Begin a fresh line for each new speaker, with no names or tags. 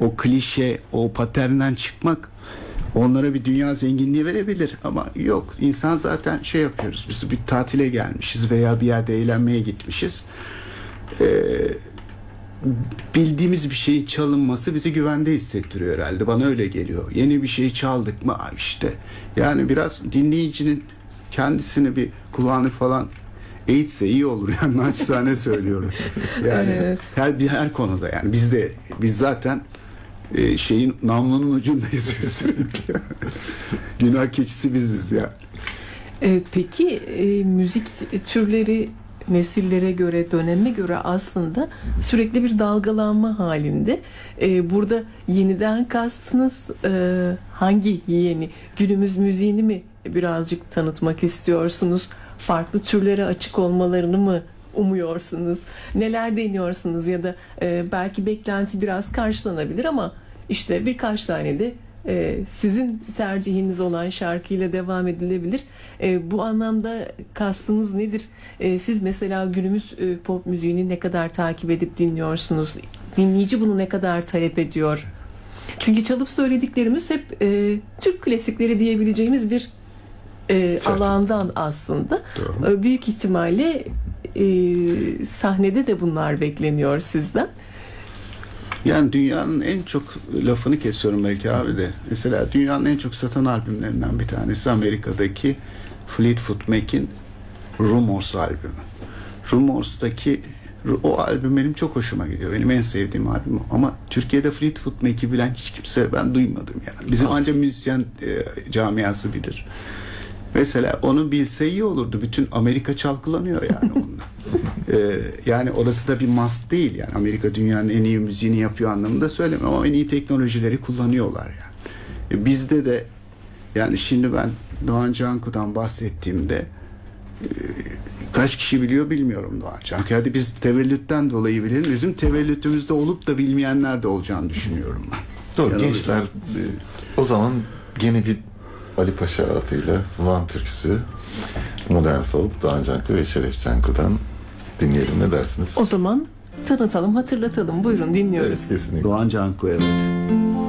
o klişe, o paternden çıkmak onlara bir dünya zenginliği verebilir ama yok. İnsan zaten şey yapıyoruz. Biz bir tatile gelmişiz veya bir yerde eğlenmeye gitmişiz. Bildiğimiz bir şeyin çalınması bizi güvende hissettiriyor herhalde. Bana öyle geliyor. Yeni bir şeyi çaldık mı işte. Yani biraz dinleyicinin kendisini bir kulağını falan eğitse iyi olur yani, naçizane söylüyorum. Yani her konuda yani biz zaten şeyin namlunun ucundayız biz sürekli. Günah keçisi biziz ya.
Peki müzik türleri nesillere göre, döneme göre aslında sürekli bir dalgalanma halinde. Burada yeniden kastınız hangi yeni? Günümüz müziğini mi birazcık tanıtmak istiyorsunuz? Farklı türlere açık olmalarını mı umuyorsunuz? Neler deniyorsunuz? Ya da belki beklenti biraz karşılanabilir ama işte birkaç tane de sizin tercihiniz olan şarkıyla devam edilebilir. Bu anlamda kastınız nedir? Siz mesela günümüz pop müziğini ne kadar takip edip dinliyorsunuz? Dinleyici bunu ne kadar talep ediyor? Çünkü çalıp söylediklerimiz hep Türk klasikleri diyebileceğimiz bir alandan aslında. Doğru. Büyük ihtimalle sahnede de bunlar bekleniyor sizden.
Yani dünyanın en çok, lafını kesiyorum belki abi de, mesela dünyanın en çok satan albümlerinden bir tanesi Amerika'daki Fleetwood Mac'in Rumors albümü. Rumors'taki o albüm benim çok hoşuma gidiyor. Benim en sevdiğim albüm. Ama Türkiye'de Fleetwood Mac'i bilen hiç kimse ben duymadım yani. Bizim ancak müzisyen camiası bilir. Mesela onu bilse iyi olurdu. Bütün Amerika çalkalanıyor yani onunla. Yani orası da bir must değil yani. Amerika dünyanın en iyi müziğini yapıyor anlamında söylemiyorum ama en iyi teknolojileri kullanıyorlar yani. Bizde de yani şimdi ben Doğan Canku'dan bahsettiğimde kaç kişi biliyor bilmiyorum Doğan Canku. Hadi biz tevellütten dolayı bilelim. Bizim tevellütümüzde olup da bilmeyenler de olacağını düşünüyorum ben.
Doğru,
yani
gençler o zaman yeni bir Ali Paşa adıyla Van türküsü, Modern Folk, Doğan Canku ve Şeref Canku'dan dinleyelim, ne dersiniz?
O zaman tanıtalım, hatırlatalım. Buyurun, dinliyoruz.
Evet, kesinlikle.
Doğan Canku, evet.